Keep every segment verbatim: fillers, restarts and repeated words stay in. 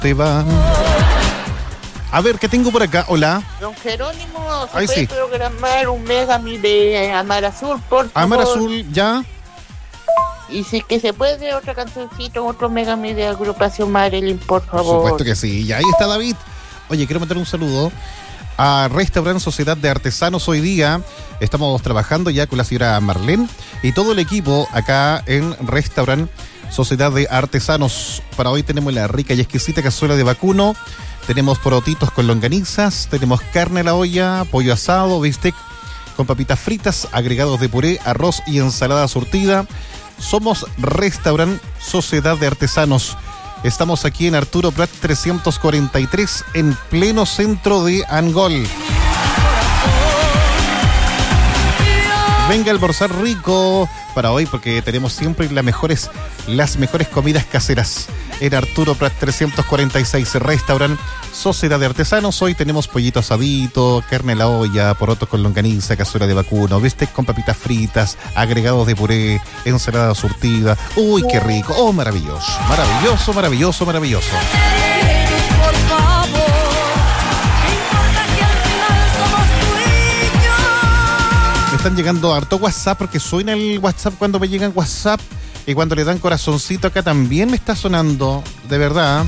te va. A ver, ¿qué tengo por acá? Hola. Don Jerónimo, ¿se Ay, puede sí. programar un mega mi de Amar Azul, por favor? Amar Azul, ya. Y si que se puede, otra cancioncita, otro mega mi de agrupación Marilyn, por Por favor. supuesto que sí. Y ahí está David. Oye, quiero mandar un saludo a Restaurant Sociedad de Artesanos. Hoy día estamos trabajando ya con la señora Marlene y todo el equipo acá en Restaurant Sociedad de Artesanos. Para hoy tenemos la rica y exquisita cazuela de vacuno, tenemos porotitos con longanizas, tenemos carne a la olla, pollo asado, bistec con papitas fritas, agregados de puré, arroz y ensalada surtida. Somos Restaurant Sociedad de Artesanos. Estamos aquí en Arturo Prat trescientos cuarenta y tres, en pleno centro de Angol. Venga a almorzar rico para hoy, porque tenemos siempre las mejores, las mejores comidas caseras. En Arturo Prat trescientos cuarenta y seis, Restaurant Sociedad de Artesanos. Hoy tenemos pollito asadito, carne a la olla, porotos con longaniza, cazuela de vacuno, bistec con papitas fritas, agregados de puré, ensalada surtida. ¡Uy, qué rico! ¡Oh, maravilloso! Maravilloso, maravilloso, maravilloso. Me están llegando harto WhatsApp, porque suena el WhatsApp cuando me llegan WhatsApp. Y cuando le dan corazoncito acá también me está sonando, de verdad.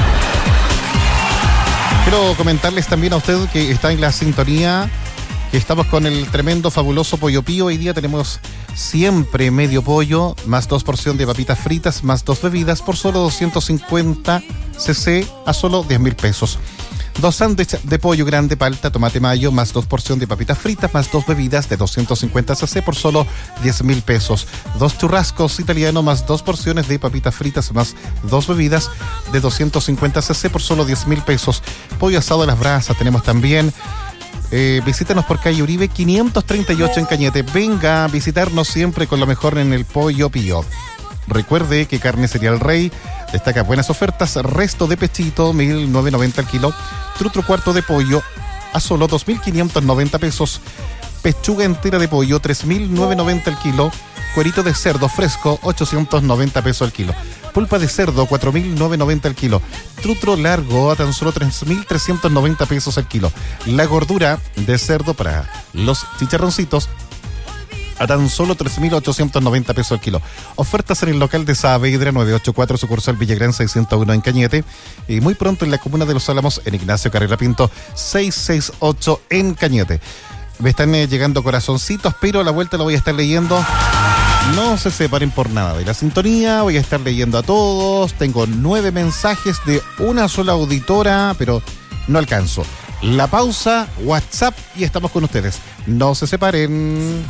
Quiero comentarles también a usted que está en la sintonía, que estamos con el tremendo, fabuloso Pollo Pío. Hoy día tenemos siempre medio pollo, más dos porciones de papitas fritas, más dos bebidas por solo doscientos cincuenta cc a solo diez mil pesos. Dos sándwiches de pollo grande, palta, tomate mayo, más dos porciones de papitas fritas, más dos bebidas de doscientos cincuenta cc por solo diez mil pesos. Dos churrascos italianos, más dos porciones de papitas fritas, más dos bebidas de doscientos cincuenta cc por solo diez mil pesos. Pollo asado a las brasas tenemos también. Eh, visítanos por calle Uribe quinientos treinta y ocho en Cañete. Venga a visitarnos siempre con lo mejor en el Pollo Pío. Recuerde que Carnicería El Rey destaca buenas ofertas. Resto de pechito, mil novecientos noventa al kilo. Trutro cuarto de pollo a solo dos mil quinientos noventa pesos. Pechuga entera de pollo, tres mil novecientos noventa al kilo. Cuerito de cerdo fresco, ochocientos noventa pesos al kilo. Pulpa de cerdo, cuatro mil novecientos noventa al kilo. Trutro largo a tan solo tres mil trescientos noventa pesos al kilo. La gordura de cerdo para los chicharroncitos a tan solo tres mil ochocientos noventa pesos al kilo. Ofertas en el local de Saavedra novecientos ochenta y cuatro, sucursal Villagrán seiscientos uno en Cañete. Y muy pronto en la comuna de Los Álamos, en Ignacio Carrera Pinto seiscientos sesenta y ocho en Cañete. Me están eh, llegando corazoncitos, pero a la vuelta lo voy a estar leyendo. No se separen por nada de la sintonía, voy a estar leyendo a todos. Tengo nueve mensajes de una sola auditora, pero no alcanzo. La pausa, WhatsApp, y estamos con ustedes. No se separen.